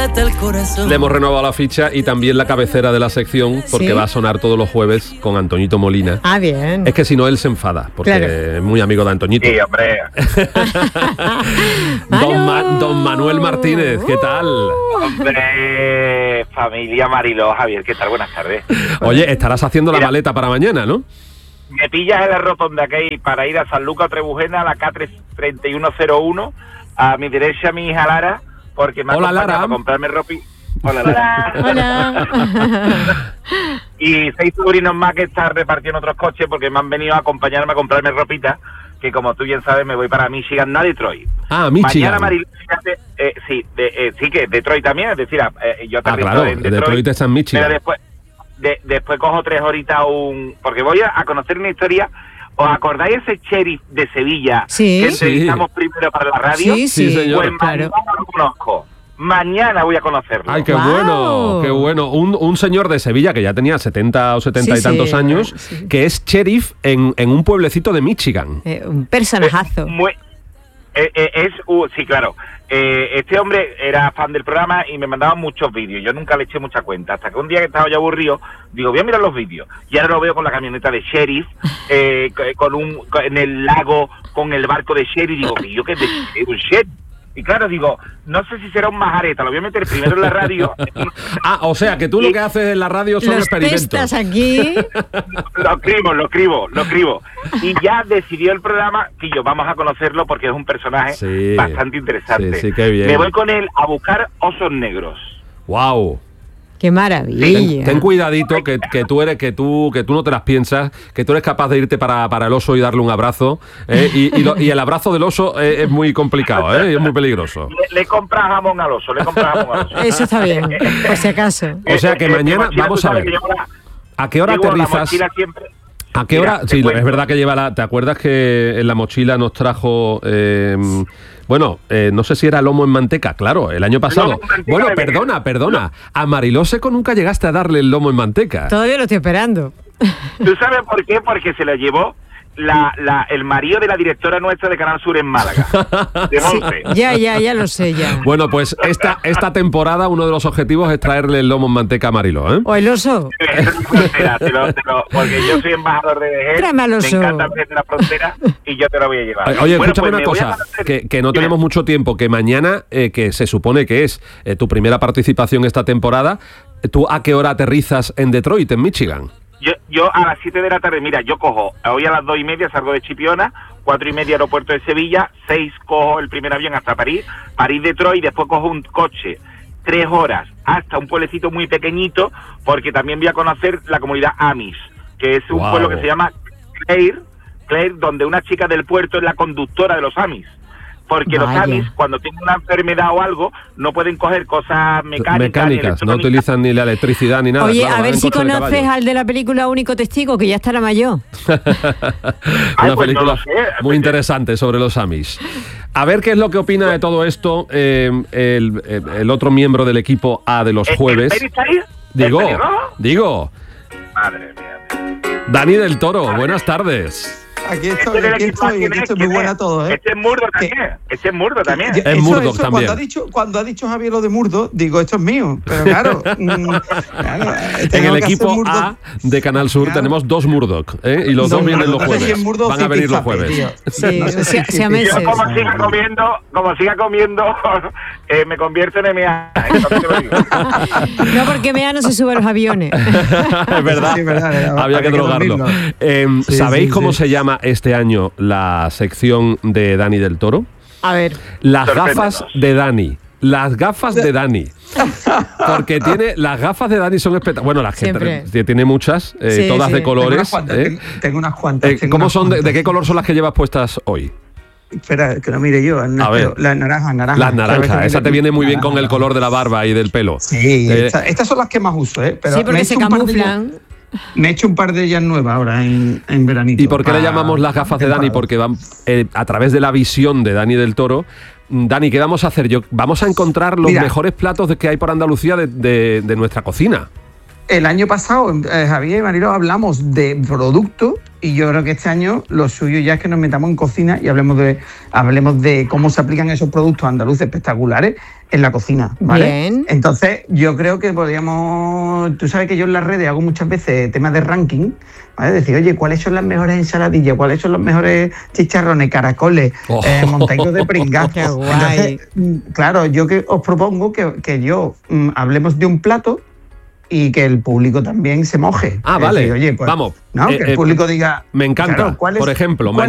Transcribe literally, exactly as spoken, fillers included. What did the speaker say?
lata el corazón. Le hemos renovado la ficha y también la cabecera de la sección, porque ¿sí? va a sonar todos los jueves con Antoñito Molina. Ah, bien. Es que si no, él se enfada, porque claro. es muy amigo de Antoñito. Sí, hombre. don, Ma- don Manuel Martínez, ¿qué tal? Hombre, familia Mariló, Javier, ¿qué tal? Buenas tardes. Oye, estarás haciendo Mira, la maleta para mañana, ¿no? Me pillas en la rotonda que hay para ir a San Lucas Trebujena, a la K treinta y uno cero uno, a mi derecha mi hija Lara, porque me ha Hola, acompañado Lara. para comprarme ropa. Hola, Lara. Hola. Y seis sobrinos más que están repartiendo otros coches porque me han venido a acompañarme a comprarme ropita, que como tú bien sabes me voy para Michigan, no a Detroit. Ah, Michigan. Mañana, Mariló, fíjate, eh, sí, de, eh, sí que Detroit también, es decir, eh, yo Ah, claro, en Detroit, Detroit está en Michigan. Pero después, de, después cojo tres horitas un... Porque voy a, a conocer una historia. ¿Os acordáis ese sheriff de Sevilla sí, que entrevistamos sí. primero para la radio? Sí, sí, sí señor. Pues mañana claro. lo conozco. Mañana voy a conocerlo. Ay, qué Wow. bueno, qué bueno. Un, un señor de Sevilla que ya tenía setenta o setenta Sí, y tantos sí, años, sí. que es sheriff en, en un pueblecito de Michigan. Eh, un personajazo. Muy, eh, eh, es, uh, sí, claro. Eh, este hombre era fan del programa y me mandaba muchos vídeos. Yo nunca le eché mucha cuenta. Hasta que un día que estaba yo aburrido, digo, voy a mirar los vídeos. Y ahora lo veo con la camioneta de sheriff, eh, con un con, en el lago, con el barco de sheriff. Digo, ¿y yo qué es de un sheriff? Y claro, digo, no sé si será un majareta, lo voy a meter primero en la radio. Ah, o sea, que tú lo que haces en la radio son Los experimentos. pestas aquí. Lo escribo, lo escribo, lo escribo. Y ya decidió el programa que yo vamos a conocerlo porque es un personaje Sí, bastante interesante. sí, sí, qué bien. Me voy con él a buscar osos negros. Wow. Qué maravilla. Ten, ten cuidadito que, que tú eres que tú que tú no te las piensas, que tú eres capaz de irte para, para el oso y darle un abrazo, ¿eh? y, y, lo, y el abrazo del oso es, es muy complicado, ¿eh? Y es muy peligroso. Le, le compra jamón al oso, le compra jamón al oso. Eso está bien, por si acaso. O sea que Eh, eh, mañana mochila, vamos tú a sabes ver. que llevo la- ¿A qué hora llevo la aterrizas? mochila siempre. ¿A qué Mira, hora? te Sí, cuento. es verdad que lleva la... ¿Te acuerdas que en la mochila nos trajo... Eh, bueno, eh, no sé si era lomo en manteca, claro, el año pasado. Lomo en manteca Bueno, de perdona, Belén. perdona. A Mariló Seco nunca llegaste a darle el lomo en manteca. Todavía lo estoy esperando. ¿Tú sabes por qué? Porque se lo llevó la, la, el marido de la directora nuestra de Canal Sur en Málaga, de Sí, Monte. ya, ya, ya lo sé ya. Bueno, pues esta, esta temporada uno de los objetivos es traerle el lomo en manteca a Mariló, ¿eh? O el oso. Frontera, te lo- te lo- porque yo soy embajador de D G, Tráeme al me oso. encanta ver la frontera y yo te lo voy a llevar. Oye, Bueno, escúchame pues me una voy a cosa, conocer- que, que no Dime. tenemos mucho tiempo, que mañana, eh, que se supone que es eh, tu primera participación esta temporada, eh, ¿tú a qué hora aterrizas en Detroit, en Michigan? Yo, yo a las siete de la tarde, mira, yo cojo, hoy a las dos y media salgo de Chipiona, cuatro y media aeropuerto de Sevilla, seis cojo el primer avión hasta París, París-Detroit, después cojo un coche, tres horas, hasta un pueblecito muy pequeñito, porque también voy a conocer la comunidad Amish, que es un Wow. pueblo que se llama Claire, Claire, donde una chica del puerto es la conductora de los Amish. Porque los Vaya. Amish, cuando tienen una enfermedad o algo, no pueden coger cosas mecánicas. ni Mecánicas, no electrónicas. utilizan ni la electricidad ni nada. Oye, claro, a van ver en si coche de conoces caballo. al de la película Único Testigo, que ya estará mayor. Una Ay, pues película no lo sé. muy interesante sobre los Amish. A ver qué es lo que opina de todo esto eh, el, el- el otro miembro del equipo A de los ¿El- jueves. el Peri está ahí? Digo, ¿El pelirrojo? digo, Madre mía. Dani del Toro, buenas tardes. Aquí Este estoy, del aquí equipo, estoy, ¿quién aquí es? estoy muy ¿Quién buena es? todo, ¿eh? Este es Murdoch Que- también. Este es Murdoch también. Ya, Es eso- Murdoch eso, también. Cuando ha, dicho, cuando ha dicho Javier lo de Murdoch, digo, esto es mío. Pero claro, mm, claro, En tengo el que equipo hacer Murdoch. A de Canal Sur Claro. tenemos dos Murdoch, ¿eh? Y los dos No, vienen no, los no sé si jueves. es Murdoch Van a o venir los Pizzape, jueves. tío. Sí, No sé si- si- si a si- meses. Yo Sí, como sí. siga comiendo, como siga comiendo, eh, me convierto en M A. Entonces te lo digo. No, porque Mea no se sube a los aviones. Es verdad, Sí, es verdad, era- había que había que drogarlo. dormirlo. Eh, Sí, ¿Sabéis sí, cómo sí. se llama este año la sección de Dani del Toro? A ver. Las Sorpréndenos. gafas de Dani. Las gafas de Dani. Porque tiene las gafas de Dani son espectaculares. Bueno, la gente Siempre. tiene muchas, eh, Sí, todas sí. de Tengo unas colores. cuantas, ¿eh? tengo, tengo unas cuantas. Eh, tengo ¿Cómo unas son? De, cuantas. ¿De qué color son las que llevas puestas hoy? Espera, que lo mire yo. A ver. Las naranjas, naranjas. Las naranjas. Esa te viene muy bien con el Naranja. color de la barba y del pelo. Sí, Eh, esta- estas son las que más uso, ¿eh? Pero Sí, me he porque hecho se un par de camuflan. ellas- Me he hecho un par de ellas nuevas ahora en, en veranito. ¿Y por qué le para- llamamos las gafas de Dani? temporada. Porque van eh, a través de la visión de Dani del Toro. Dani, ¿qué vamos a hacer? Yo, vamos a encontrar los Mira. mejores platos de que hay por Andalucía de, de- de nuestra cocina. El año pasado, eh, Javier y Marilo, hablamos de productos Y yo creo que este año lo suyo ya es que nos metamos en cocina y hablemos de hablemos de cómo se aplican esos productos andaluces espectaculares en la cocina, ¿vale? Bien. Entonces, yo creo que podríamos... Tú sabes que yo en las redes hago muchas veces temas de ranking, ¿vale? Decir, oye, ¿cuáles son las mejores ensaladillas? ¿Cuáles son los mejores chicharrones, caracoles, Oh. eh, montaditos de pringaz? Qué guay. Entonces, mm, claro, yo que os propongo que, que yo mm, hablemos de un plato y que el público también se moje. Ah, Es vale. decir, oye, pues, Vamos. ¿no? Eh, que eh, el público diga... Me encanta. claro, ¿cuál es- Por ejemplo, cuál